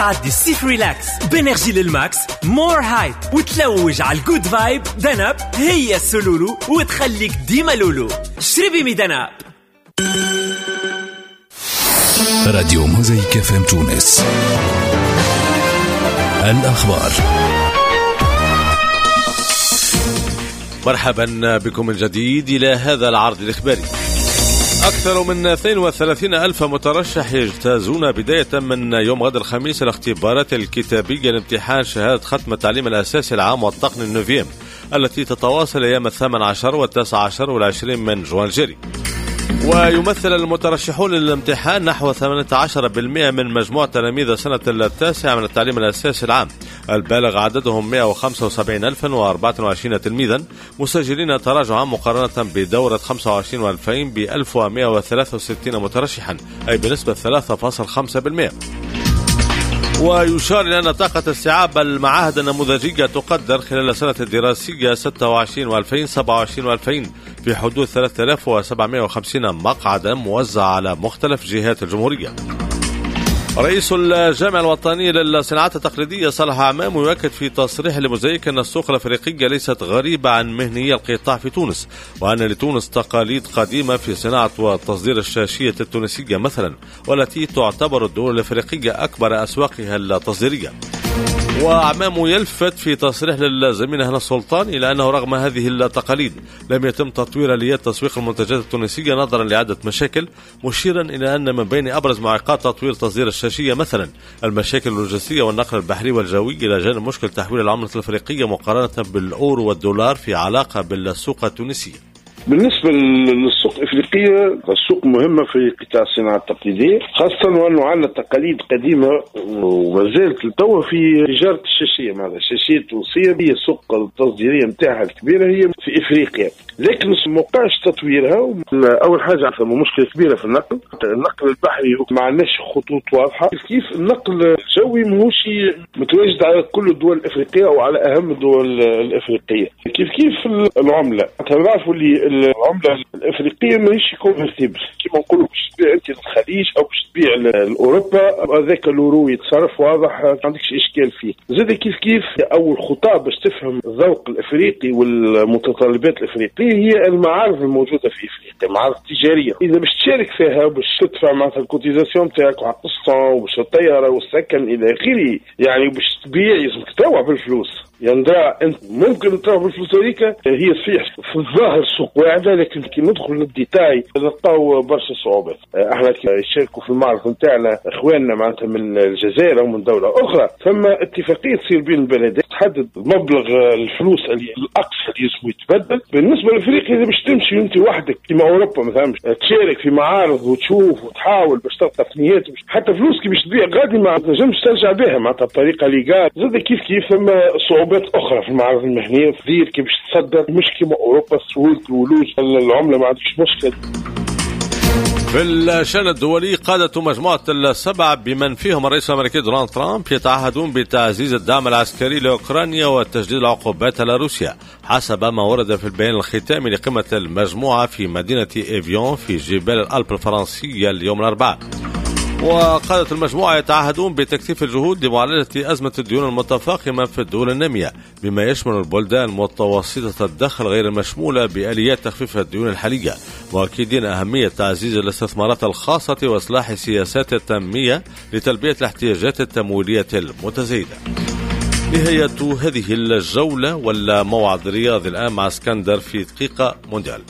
عدي الصيف ريلاكس بانرجي للماكس مور هايب وتلوج على الجود فايب. دناب هي السلولو وتخليك ديما لولو. شربي مي دناب. راديو موزايك FM تونس. الأخبار. مرحبا بكم من جديد إلى هذا العرض الإخباري. أكثر من 32,000 مترشح يجتازون بداية من يوم غد الخميس الاختبارات الكتابية لامتحان شهادة ختم التعليم الأساسي العام والتقني النوفيم التي تتواصل أيام 18 و19 و20 من جوان الجاري. ويمثل المترشحون للامتحان نحو 18% من مجموع تلاميذ سنة التاسعة من التعليم الأساسي العام البالغ عددهم 175,024 تلميذا مسجلين تراجعا مقارنة بدورة 25 و2000 ب 1163 مترشحا أي بنسبة 3.5%. ويشار إلى أن طاقة استيعاب المعاهد النموذجية تقدر خلال السنة الدراسية 26 و2027 و2000 في حدود 3750 مقعدا موزعة على مختلف جهات الجمهورية. رئيس الجامعة الوطني للصناعات التقليدية صالح عمام يؤكد في تصريح لموزايك أن السوق الأفريقية ليست غريبة عن مهنيي القطاع في تونس، وأن لتونس تقاليد قديمة في صناعة وتصدير الشاشية التونسية مثلا، والتي تعتبر الدول الأفريقية أكبر أسواقها التصديرية. وعمام يلفت في تصريح للزميل هنا السلطان إلى أنه رغم هذه التقاليد لم يتم تطوير آليات تسويق المنتجات التونسية نظرا لعدة مشاكل، مشيرا إلى أن من بين أبرز معوقات تطوير تصدير الشاشية مثلا المشاكل اللوجستية والنقل البحري والجوي، إلى جانب مشكل تحويل العملة الأفريقية مقارنة بالأورو والدولار في علاقة بالسوق التونسي. بالنسبة للسوق الإفريقية، السوق مهمة في قطاع الصناعة التقليدية، خاصة وأنه عندنا تقاليد قديمة وما زالت لتوا في تجارة الشاشية. معناتها الشاشية التونسية هي السوق التصديرية نتاعها الكبيرة هي في إفريقيا، لكن ما وقعش تطويرها. أول حاجة عندنا مشكلة كبيرة في النقل البحري، ما عندناش خطوط واضحة. كيف النقل الجوي ماهوش متواجد على كل الدول الإفريقية أو على أهم الدول الإفريقية. كيف العملة، تعرفوا اللي العملة الأفريقية ماهيش كونفرتيبل كيما نقولوا باش تبيع أنت للخليج أو باش تبيع لأوروبا، هذاك الأورو يتصرف واضح ما عندكش إشكال فيه. زاد كيف أول خطوة باش تفهم الذوق الأفريقي والمتطلبات الأفريقية هي المعارض الموجودة في إفريقيا، معارض تجارية. إذا باش تشارك فيها باش تدفع معناتها الكوتيزاسيون تاعك وحق الصون وباش الطيارة والسكن إلى آخره، يعني باش تبيع لازمك تروح بالفلوس. يعني انت ممكن تروح بالفلوس هذيك هي صحيح في الظاهر سوق واعده، لكن كي ندخل للديتاي نلقاو برشا صعوبات. احنا كي يشاركوا في المعرض نتاعنا اخواننا معناتها من الجزائر او من دوله اخرى، ثم اتفاقيه تصير بين البلدين تحدد مبلغ الفلوس الاقصى اللي يسمو يتبدل. بالنسبه لافريقيا اذا باش تمشي انت وحدك كيما اوروبا مثلا تشارك في معارض وتشوف وتحاول باش تلقى تقنيات، حتى فلوسك باش تبيع غادي ما تنجمش ترجع بها معناتها بطريقه ليغال. زاد كيف ثم صعوبات أخرى في المعارض المهنية كثير كي باش تصدر، مش كيما أوروبا سهولة الولوج العملة ما عندكش مشكلة. في الشأن الدولي قادة مجموعة السبع بمن فيهم الرئيس الأمريكي دونالد ترامب يتعهدون بتعزيز الدعم العسكري لأوكرانيا وتجديد العقوبات على روسيا حسب ما ورد في البيان الختامي لقمة المجموعة في مدينة إيفيون في جبال الألب الفرنسية اليوم الأربعاء. وقادة المجموعة يتعهدون بتكثيف الجهود لمعالجة أزمة الديون المتفاقمة في الدول النامية بما يشمل البلدان متوسطة الدخل غير المشمولة بآليات تخفيف الديون الحالية، مؤكدين أهمية تعزيز الاستثمارات الخاصة وإصلاح سياسات التنمية لتلبية الاحتياجات التمويلية المتزايدة. نهاية هذه الجولة والموعد الرياضي الآن مع اسكندر في دقيقة مونديال.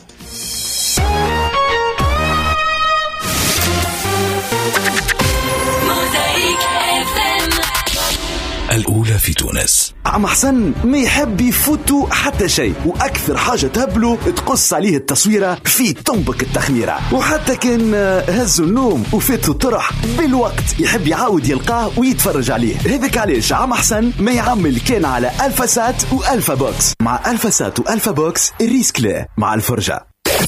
الأولى في تونس. عم حسن ما يحب يفوتوا حتى شيء، وأكثر حاجة تهبله تقص عليه التصويرة في تنبك التخميرة، وحتى كان هزوا النوم وفاتوا الطرح بالوقت يحب يعاود يلقاه ويتفرج عليه. هذاك علاش عم حسن ما يعمل كان على ألفا سات وألفا بوكس. مع ألفا سات وألفا بوكس الريسك لا مع الفرجة.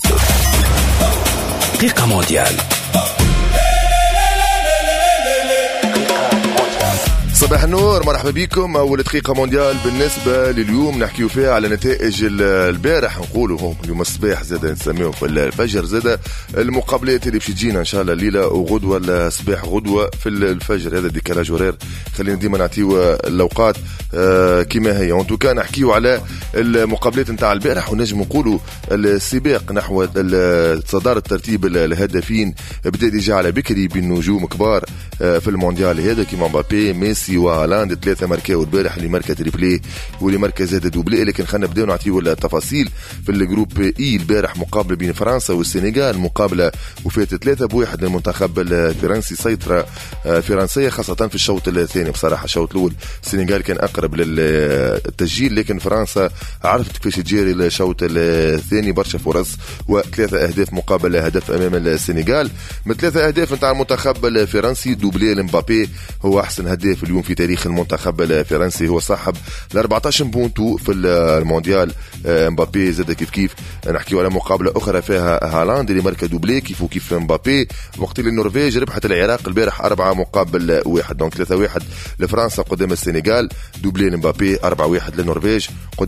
دقيقة مونديال. صباح النور، مرحبا بكم. أول دقيقة مونديال بالنسبة لليوم نحكيو فيها على نتائج البارح، نقولوا هم اليوم الصباح زاد نسميهم في الفجر، زاد المقابلات اللي باش تجينا إن شاء الله الليلة وغدوة الصباح غدوة في الفجر. هذا ديكالاج هورير خلينا ديما نعطيو الأوقات كما هي. وانتو كان نحكيو على المقابلات نتاع البارح ونجم نقولوا السباق نحو صدارة ترتيب الهدافين بدأ ديجا على بكري بين نجوم كبار في المونديال هذا كيما مبابي ميسي وهالاند، 3 ماركاو البارح، اللي ماركا تريبلي واللي ماركا زاد دوبلي. لكن خلينا نبداو نعطيو التفاصيل في الجروب اي. البارح مقابله بين فرنسا والسنغال، مقابله وفات 3-1 للمنتخب الفرنسي. سيطره فرنسيه خاصه في الشوط الثاني. بصراحه الشوط الاول السنغال كان اقرب للتسجيل، لكن فرنسا عرفت كيفاش تجاري الشوط الثاني، برشا فرص و3 أهداف مقابل هدف امام السنغال. من 3 أهداف نتاع المنتخب الفرنسي دوبلي لمبابي، هو احسن هداف اليوم في تاريخ المنتخب الفرنسي، هو صاحب 14 بونتو في المونديال. مبابي زاد كيف نحكيو على مقابله اخرى فيها هالاند اللي ماركا دوبلي كيف مبابي، وقت اللي النرويج ربحت العراق البارح 4-1، دونك 3-1 لفرنسا قدام السنغال، دوبلي لمبابي 4-1 للنرويج